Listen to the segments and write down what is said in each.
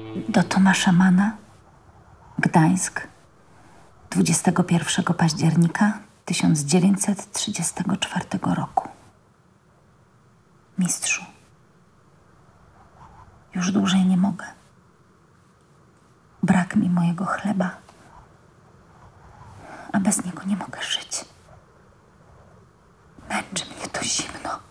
Do Tomasza Mana, Gdańsk, 21 października 1934 roku. Mistrzu, już dłużej nie mogę. Brak mi mojego chleba, a bez niego nie mogę żyć. Męczy mnie to zimno.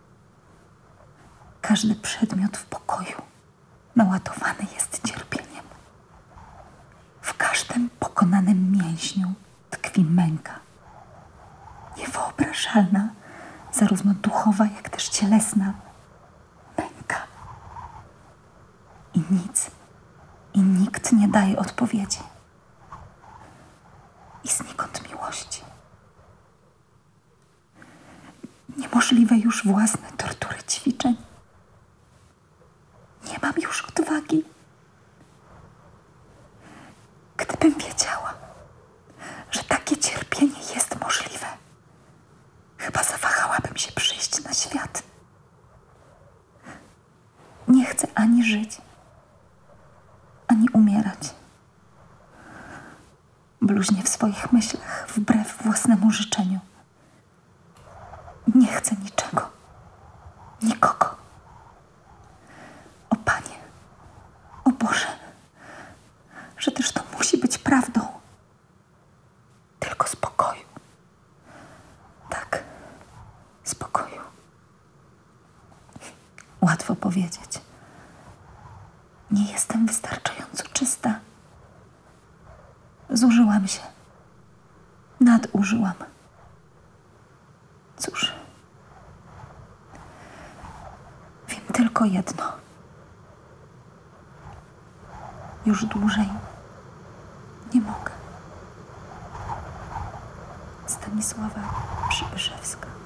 Każdy przedmiot w pokoju naładowany jest cierpieniem. W każdym pokonanym mięśniu tkwi męka. Niewyobrażalna, zarówno duchowa, jak też cielesna męka. I nic i nikt nie daje odpowiedzi. I znikąd miłości. Niemożliwe już własne tortury ćwiczeń. Nie mam już odwagi. Gdybym wiedziała, że takie cierpienie jest możliwe, chyba zawahałabym się przyjść na świat. Nie chcę ani żyć, ani umierać. Bluźnię w swoich myślach wbrew własnemu życzeniu. Nie chcę niczego, nikogo. O Panie, o Boże, że też to musi być prawdą. Tylko spokoju. Tak, spokoju. Łatwo powiedzieć. Nie jestem wystarczająco czysta. Zużyłam się. Nadużyłam. Cóż. Wiem tylko jedno. Już dłużej nie mogę. Stanisława Przybyszewska.